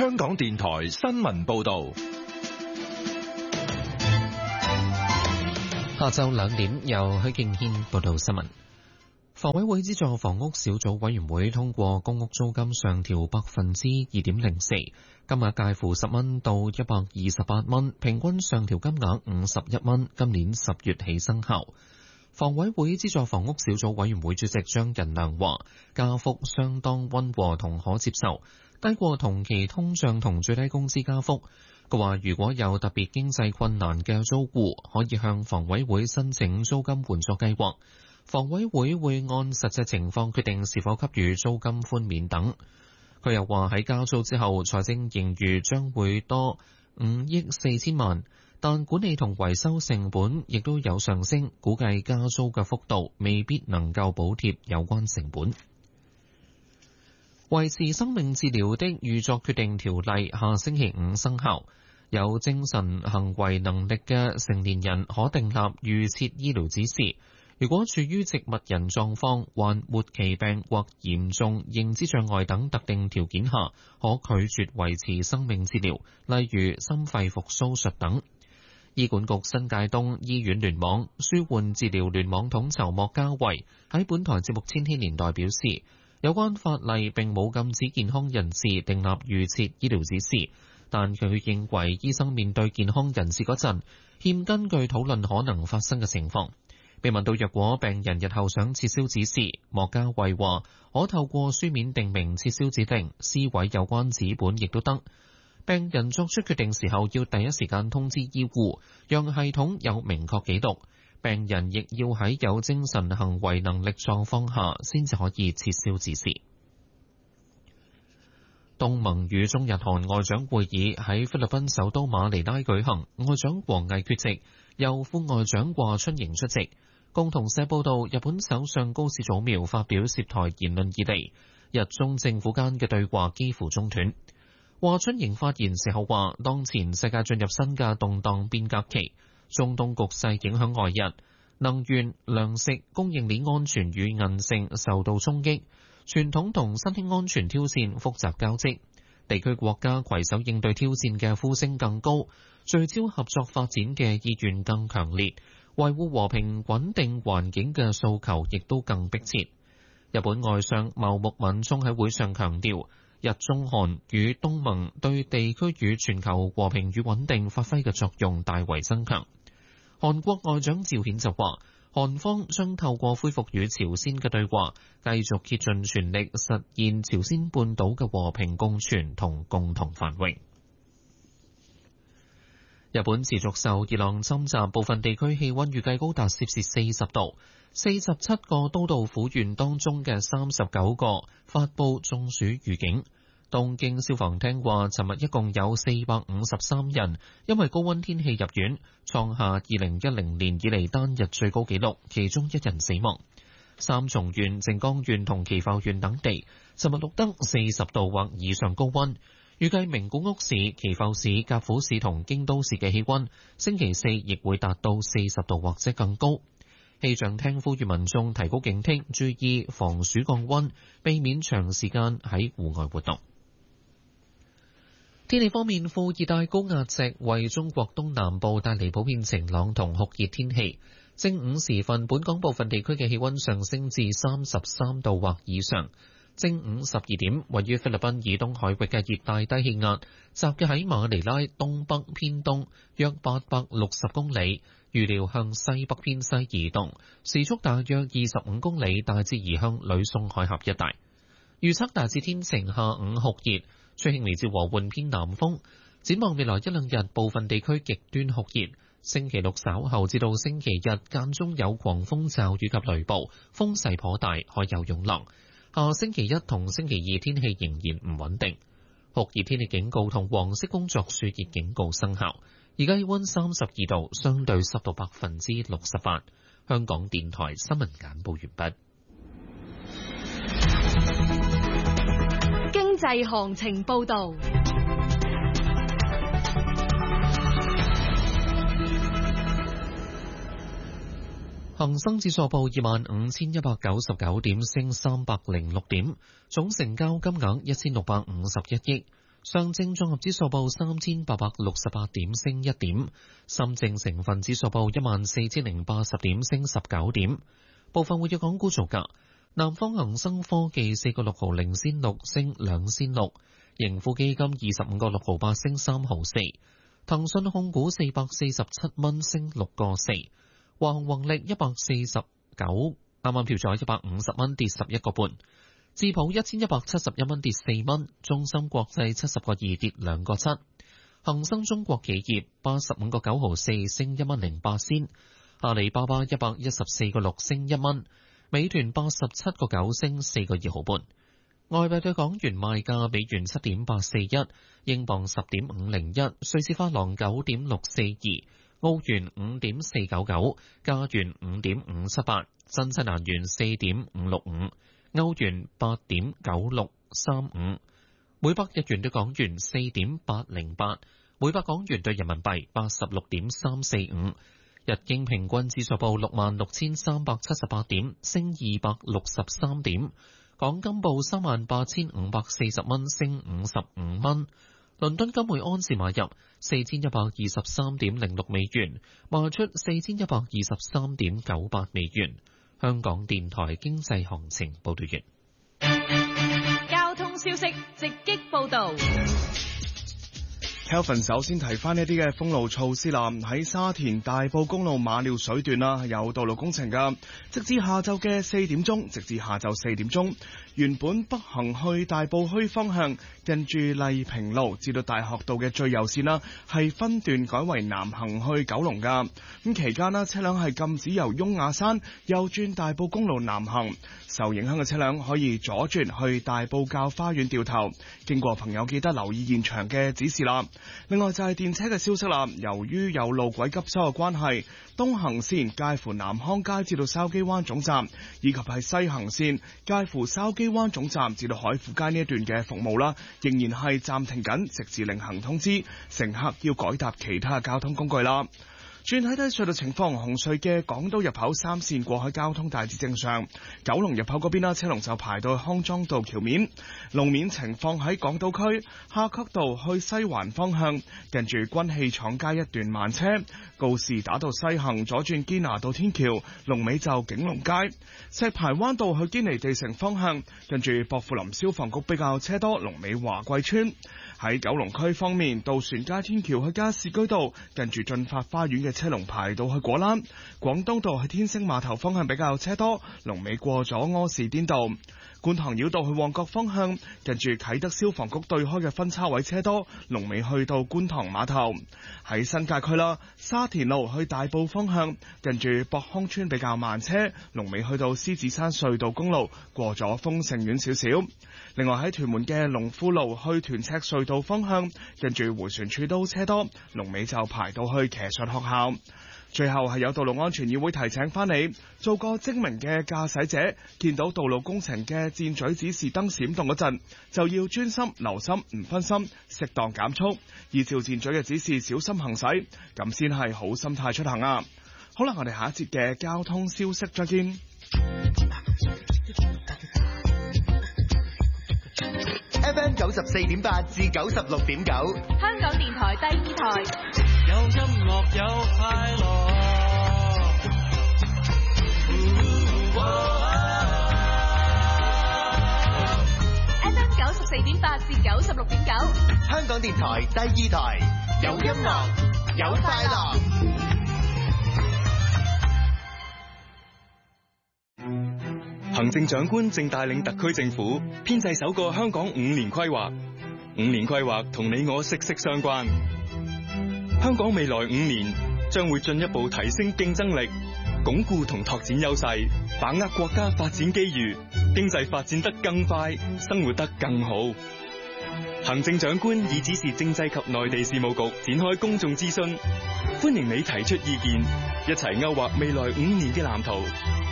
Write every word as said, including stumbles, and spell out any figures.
香港電台新聞報道。 下晝兩點，由許敬軒報道新聞。房委會資助房屋小組委員會通過公屋租金上調百分之二點零四，金額介乎十蚊到一百二十八蚊，平均上調金額五十一蚊，今年十月起生效。房委會資助房屋小組委員會主席張仁良話，加幅相當溫和同可接受，低過同期通脹同最低工資加幅。佢話如果有特別經濟困難嘅租戶，可以向房委會申請租金援助計劃，房委會會按實際情況決定是否給予租金寬免等。佢又話喺加租之後，財政盈餘將會多五億四千萬，但管理同維修成本亦都有上升，估計加租嘅幅度未必能夠補貼有關成本。維持生命治療的預作決定條例下星期五生效，有精神行為能力嘅成年人可訂立預設醫療指示。如果處於植物人狀況、患末期病或嚴重認知障礙等特定條件下，可拒絕維持生命治療，例如心肺復甦術等。醫管局新界東醫院聯網舒緩治療聯網統籌莫家慧喺本台節目《千禧年代》表示，有關法例並冇禁止健康人士訂立預設醫療指示，但佢認為醫生面對健康人士嗰陣，欠根據討論可能發生嘅情況。被問到若果病人日後想撤銷指示，莫家慧話可透過書面訂明撤銷指定，撕毀有關紙本亦都得。病人作出決定時候要第一時間通知醫護，讓系統有明確記錄。病人亦要喺有精神行為能力狀況下先至可以撤銷指示。東盟與中日韓外長會議喺菲律賓首都馬尼拉舉行，外長王毅缺席，由副外長華春瑩出席。共同社報道，日本首相高市早苗發表涉台言論以嚟，日中政府間嘅對話幾乎中斷。華春瑩發言時候話，當前世界進入新嘅動盪變革期，中東局勢影響外日，能源、糧食、供應鏈安全與韌性受到衝擊，傳統同新興安全挑戰複雜交織，地區國家攜手應對挑戰嘅呼聲更高，聚焦合作發展嘅意願更強烈，維護和平穩定環境嘅訴求亦都更迫切。日本外相茂木敏充喺會上強調，日中韓與東盟對地區與全球和平與穩定發揮嘅作用大為增強。韓國外長趙顯就話，韓方將透過恢復與朝鮮嘅對話，繼續竭盡全力實現朝鮮半島嘅和平共存同共同繁榮。日本持續受熱浪侵襲，部分地區氣溫預計高達攝氏四十度，四十七個都道府縣當中嘅三十九個發布中暑預警。東京消防廳話，尋日一共有四百五十三人因為高溫天氣入院，創下二零一零年以嚟單日最高紀錄，其中一人死亡。三重縣、靜岡縣同岐阜縣等地尋日錄得四十度或以上高溫。預計名古屋市、岐阜市、甲府市同京都市嘅氣溫星期四亦會達到四十度或者更高。氣象廳呼籲民眾提高警惕，注意防暑降溫，避免長時間喺戶外活動。天氣方面，副熱帶高壓脊為中國東南部帶嚟普遍晴朗同酷熱天氣。正午時分，本港部分地區嘅氣溫上升至三十三度或以上。正午十二點，位於菲律賓以東海域嘅熱帶低氣壓，集結喺馬尼拉東北偏東約八百六十公里，預料向西北偏西移動，時速大約二十五公里，大致移向呂宋海峽一帶。預測大致天晴，下午酷熱，吹輕微至和緩偏南風。展望未來一兩日，部分地區極端酷熱。星期六稍後至到星期日間中有狂風驟雨及雷暴，風勢頗大，海有湧浪。下星期一同星期二天氣仍然唔穩定，酷熱天氣警告同黃色工作暑熱警告生效。而家氣溫三十二度，相對濕度百分之六十八。香港電台新聞簡報完畢。 經濟行情報道。 恒生指數報二萬五千一百九十九點，升三百零六點，總成交金額一千六百五十一億。 上證綜合指數報三千八百六十八點，升一點；深證成分指數報一萬四千零八十點，升十九點。部分活躍港股造價：南方恒生科技四個六毫零仙六，升兩仙六；盈富基金二十五個六毫八，升三毫四；騰訊控股四百四十七蚊，升六個四；華虹宏力一百四十九，啱啱跳咗一百五十蚊，跌十一個半。智普一千一百七十一蚊，跌四蚊，中芯國際七十個二，跌兩個七，恒生中國企業八十五個九毫四，升一蚊零八仙，阿里巴巴一百一十四個六，升一蚊，美團八十七個九，升四個二毫半。外幣對港元賣價：美元七點八四一，英鎊十點五零一，瑞士法郎九點六四二，澳元五點四九九，加元五點五七八，新西蘭元四點五六五。歐元八點九六三五，每百日元對港元四點八零八，每百港元對人民幣八十六點三四五。日經平均指數報六萬六千三百七十八點，升二百六十三點。港金報三萬八千五百四十蚊，升五十五蚊。倫敦金每安士買入四千一百二十三點零六美元，賣出四千一百二十三點九八美元。香港電台經濟行情報道完。 交通消息直擊報道。 Kelvin 首先提翻一啲嘅封路措施啦，喺沙田大埔公路馬料水段啦，有道路工程噶，直至下晝嘅四點鐘，直至下晝四點鐘，原本北行去大埔墟方向，近住麗平路至到大學道嘅最右線啦，係分段改為南行去九龍噶。咁期間啦，車輛係禁止由雍雅山右轉大埔公路南行，受影響嘅車輛可以左轉去大埔滘花園掉頭。經過朋友記得留意現場嘅指示啦。另外就係電車嘅消息啦，由於有路軌急修嘅關係，東行線介乎南康街至到筲箕灣總站，以及係西行線介乎筲箕灣總站至到海富街呢一段嘅服務啦，仍然係暫停緊，直至另行通知，乘客要改搭其他交通工具啦。轉睇睇隧道情況，紅隧嘅港島入口三線過海交通大致正常，九龍入口嗰邊啦，車龍就排到康莊道橋面。路面情況喺港島區夏慤道去西環方向，近住軍器廠街一段慢車，告士打道西行左轉堅拿道天橋，龍尾就景隆街。石排灣道去堅尼地城方向，近住薄扶林消防局比較車多，龍尾華貴村。喺九龍區方面，渡船街天橋去加士居道，近住駿發花園嘅車龍排到去果欄。廣東道去天星碼頭方向比較車多，龍尾過咗柯士甸道。觀塘繞道去旺角方向，近住啟德消防局對開嘅分叉位車多，龍尾去到觀塘碼頭。喺新界區啦，沙田路去大埔方向，近住博康村比較慢車，龍尾去到獅子山隧道公路，過咗豐盛苑少少。另外喺屯門嘅龍富路去屯赤隧道方向，近住迴旋處都車多，龍尾就排到去騎術學校。最後係有道路安全議會提醒翻你，做個精明嘅駕駛者，見到道路工程嘅箭嘴指示燈閃動嗰陣，就要專心留心，唔分心，適當減速，依照箭嘴嘅指示小心行駛，咁先係好心態出行啊！好啦，我哋下一節嘅交通消息再見。 F M 九十四點八至九十六點九， 香港電台第二台。 有音樂有快樂。 F M 九十四點八至九十六點九， 香港電台第二台，有音樂有快樂。 行政長官正帶領特區政府編製首個香港五年規劃，五年規劃同你我息息相關。香港未來五年將會進一步提升競爭力，鞏固同拓展優勢，把握國家發展機遇，經濟發展得更快，生活得更好。行政長官已指示政制及內地事務局展開公眾諮詢，歡迎你提出意見，一齊勾畫未來五年嘅藍圖。